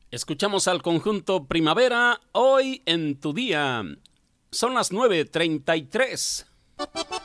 Escuchamos al conjunto Primavera, Hoy en tu Día. Son las 9:33.